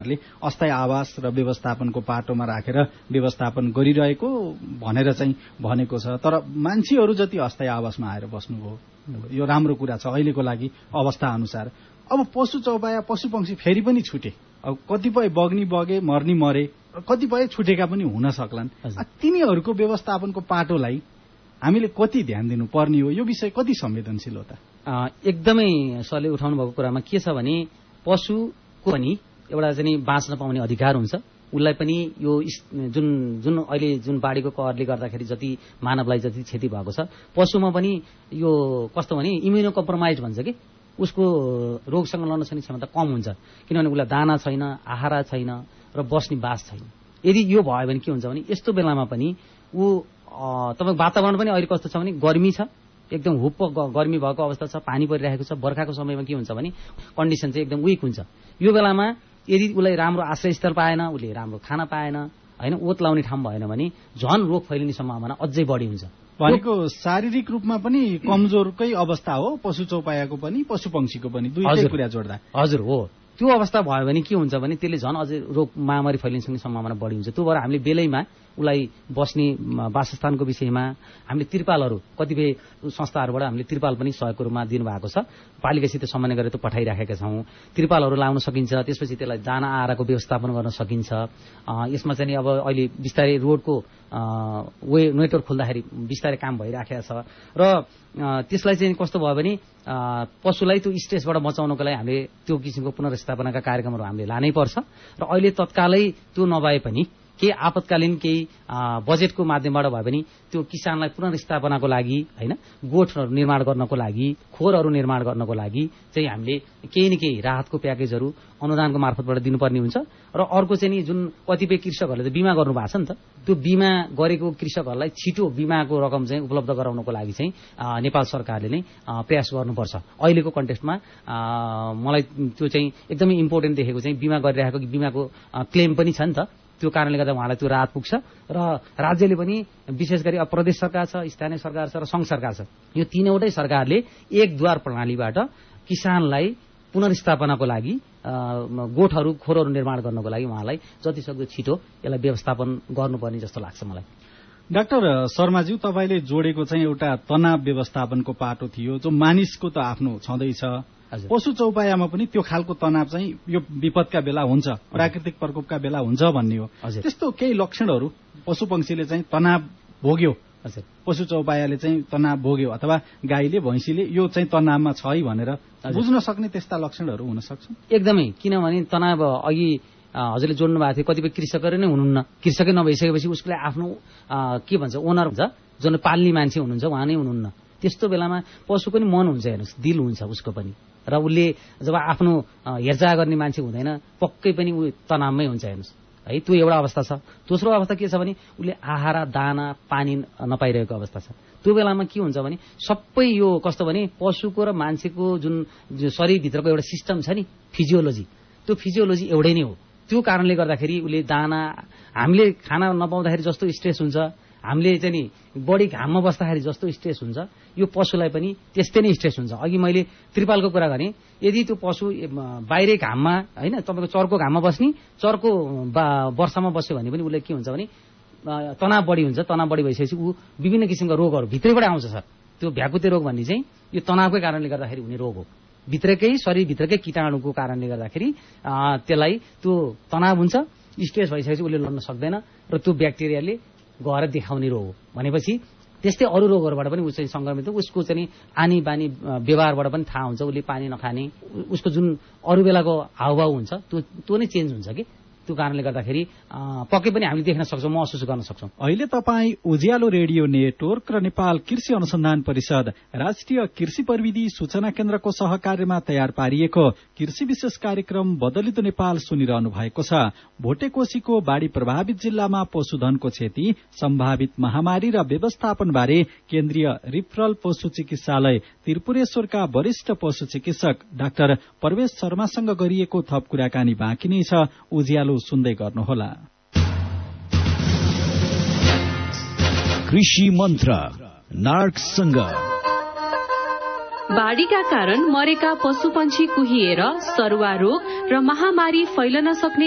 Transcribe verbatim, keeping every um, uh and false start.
अस्थायी आवास र व्यवस्थापनको पाटोमा राखेर व्यवस्थापन गरिरहेको भनेर चाहिँ भनेको छ। तर मान्छेहरू जति अस्थायी आवासमा आएर बस्नुभयो, यो राम्रो कुरा छ अहिलेको लागि अवस्था अनुसार। अब पशु चौपाया पशु पंक्षी फेरि पनि छुटे, अब कतिपय बग्नी बगे, मर्नी मरे, कतिपय छुटेका पनि हुन सक्लान्। तिनीहरूको व्यवस्थापनको पाटोलाई हामीले कति ध्यान दिनुपर्ने हो, यो विषय कति संवेदनशील हो त? एकदमै सरले उठाउनु भएको कुरामा के छ भने पशुको पनि एउटा चाहिँ बाँच्न पाउने अधिकार हुन्छ, उसलाई पनि यो जुन जुन अहिले जुन बाढीको कहरले गर्दाखेरि जति मानवलाई जति क्षति भएको छ, पशुमा पनि यो कस्तो भने इम्युनो कम्प्रोमाइज भन्छ कि उसको रोगसँग लड्न सक्ने क्षमता कम हुन्छ, किनभने उसलाई दाना छैन, आहारा छैन र बस्ने बास छैन। यदि यो भयो भने के हुन्छ भने यस्तो बेलामा पनि ऊ तपाईँको वातावरण पनि अहिले कस्तो छ भने गर्मी छ, एकदम हुप्प गर्मी भएको अवस्था छ, पानी परिरहेको छ, बर्खाको समयमा के हुन्छ भने कन्डिसन चाहिँ एकदम विक हुन्छ। यो बेलामा यदि उसलाई राम्रो आश्रयस्थल पाएन, उसले राम्रो खाना पाएन, होइन, ओत लाउने ठाउँ भएन भने झन रोग फैलिने सम्भावना अझै बढी हुन्छ। भनेको शारीरिक रूपमा पनि कमजोरकै अवस्था हो पशु चौपायाको पनि पशु पंक्षीको पनि, दुईटै कुरा जोड्दा। हजुर हो, त्यो अवस्था भयो भने के हुन्छ भने त्यसले झन् अझै रोग महामारी फैलिन सक्ने सम्भावना बढी हुन्छ। त्यो भएर हामीले बेलैमा उसलाई बस्ने वासस्थानको विषयमा हामीले तिरपालहरू कतिपय संस्थाहरूबाट हामीले तिरपाल पनि सहयोगको रूपमा दिनुभएको छ, पालिकासित समन्वय गरेर त्यो पठाइराखेका छौँ। तिरपालहरू लाउन सकिन्छ, त्यसपछि त्यसलाई दाना आहाराको व्यवस्थापन गर्न सकिन्छ। यसमा चाहिँ अब अहिले बिस्तारै रोडको वे नेटवर्क खोल्दाखेरि बिस्तारै काम भइराखेको छ र त्यसलाई चाहिँ कस्तो भयो भने पशुलाई त्यो स्ट्रेसबाट बचाउनको लागि हामीले त्यो किसिमको पुनर्स्थापनाका कार्यक्रमहरू हामीले लानै पर्छ। र अहिले तत्कालै त्यो नभए पनि केही आपतकालीन केही बजेटको माध्यमबाट भए पनि त्यो किसानलाई पुनर्स्थापनाको लागि, होइन, गोठहरू निर्माण गर्नको लागि, खोरहरू निर्माण गर्नको लागि चाहिँ हामीले केही न केही राहतको प्याकेजहरू अनुदानको मार्फतबाट दिनुपर्ने हुन्छ। र अर्को चाहिँ नि जुन कतिपय कृषकहरूले त बिमा गर्नु भएको छ नि त, त्यो बिमा गरेको कृषकहरूलाई छिटो बिमाको रकम चाहिँ उपलब्ध गराउनको लागि चाहिँ नेपाल सरकारले नै प्रयास गर्नुपर्छ। अहिलेको कन्टेक्स्टमा मलाई त्यो चाहिँ एकदमै इम्पोर्टेन्ट देखेको चाहिँ बिमा गरिरहेको बिमाको क्लेम पनि छ नि त, त्यो कारणले गर्दा उहाँलाई त्यो राहत पुग्छ। र राज्यले पनि विशेष गरी अब प्रदेश सरकार छ, स्थानीय सरकार छ र सङ्घ सरकार छ, यो तीनवटै सरकारले एक द्वार प्रणालीबाट किसानलाई पुनर्स्थापनाको लागि गोठहरू खोरहरू निर्माण गर्नको लागि उहाँलाई जतिसक्दो छिटो यसलाई व्यवस्थापन गर्नुपर्ने जस्तो लाग्छ मलाई। डाक्टर शर्माज्यू, तपाईँले जोडेको चाहिँ एउटा तनाव व्यवस्थापनको पाटो थियो, जो मानिसको त आफ्नो छँदैछ, पशु चौपायामा पनि त्यो खालको तनाव चाहिँ यो विपदका बेला हुन्छ, प्राकृतिक प्रकोपका बेला हुन्छ भन्ने हो। त्यस्तो केही लक्षणहरू पशु पंक्षीले चाहिँ तनाव भोग्यो, पशु चौपायाले चाहिँ तनाव भोग्यो अथवा गाईले भैँसीले यो चाहिँ तनावमा छ है भनेर बुझ्न सक्ने त्यस्ता लक्षणहरू हुन सक्छन्? एकदमै, किनभने तनाव अघि हजुरले जोड्नु भएको थियो, कतिपय कृषकहरू नै हुनुहुन्न, कृषकै नभइसकेपछि उसले आफ्नो के भन्छ ओनर हुन्छ, जुन पाल्ने मान्छे हुनुहुन्छ उहाँ नै हुनुहुन्न। त्यस्तो बेलामा पशुको पनि मन हुन्छ, हेर्नुहोस्, दिल हुन्छ उसको पनि, र उसले जब आफ्नो हेरचाह गर्ने मान्छे हुँदैन पक्कै पनि ऊ तनावमै हुन्छ, हेर्नुहोस् है। त्यो एउटा अवस्था छ। दोस्रो अवस्था के छ भने उसले आहारा दाना पानी नपाइरहेको अवस्था छ। त्यो बेलामा के हुन्छ भने सबै यो कस्तो भने पशुको र मान्छेको जुन शरीरभित्रको एउटा सिस्टम छ नि, फिजियोलोजी, त्यो फिजियोलोजी एउटै नै हो। त्यो कारणले गर्दाखेरि उसले दाना, हामीले खाना नपाउँदाखेरि जस्तो स्ट्रेस हुन्छ, हामीले चाहिँ नि बढी घाममा बस्दाखेरि जस्तो स्ट्रेस हुन्छ, यो पशुलाई पनि त्यस्तै नै स्ट्रेस हुन्छ। अघि मैले त्रिपालको कुरा गरेँ, यदि त्यो पशु बाहिरै घाममा, होइन, तपाईँको चर्को घाममा बस्ने, चर्को वर्षामा बस्यो भने पनि उसले के हुन्छ भने तनाव बढी हुन्छ। तनाव बढी भइसकेपछि ऊ विभिन्न किसिमका रोगहरू भित्रैबाट आउँछ सर। त्यो भ्याकुते रोग भन्ने चाहिँ यो तनावकै कारणले गर्दाखेरि हुने रोग हो, भित्रकै शरीरभित्रकै कीटाणुको कारणले गर्दाखेरि त्यसलाई त्यो तनाव हुन्छ, स्ट्रेस भइसकेपछि उसले लड्न सक्दैन र त्यो ब्याक्टेरियाले गएर देखाउने रोग हो। भनेपछि त्यस्तै अरू रोगहरूबाट पनि ऊ चाहिँ संक्रमित हो। उसको चाहिँ आनी बानी व्यवहारबाट पनि थाहा हुन्छ, उसले पानी नखाने, उसको जुन अरू बेलाको हावभाव हुन्छ त्यो त्यो नै चेन्ज हुन्छ कि, त्यो कारणले गर्दाखेरि पक्कै पनि हामीले देख्न सक्छौँ, महसुस गर्न सक्छौँ। अहिले तपाईँ उज्यालो रेडियो नेटवर्क र नेपाल कृषि अनुसन्धान परिषद राष्ट्रिय कृषि प्रविधि सूचना केन्द्रको सहकार्यमा तयार पारिएको कृषि विशेष कार्यक्रम बदलिदो नेपाल सुनिरहनु भएको छ। भोटेकोशीको बाढ़ी प्रभावित जिल्लामा पशुधनको क्षति, सम्भावित महामारी र व्यवस्थापनबारे केन्द्रीय रिफरल पशु चिकित्सालय त्रिपुरेश्वरका वरिष्ठ पशु चिकित्सक डाक्टर प्रवेश शर्मासँग गरिएको थप कुराकानी बाँकी नै छ। उज्यालो सुन्दै गर्नुहोला। कृषि मन्त्र नार्कसँग बाढ़ीका कारण मरेका पशुपन्छी कुहिएर सरुवा रोग र महामारी फैलन सक्ने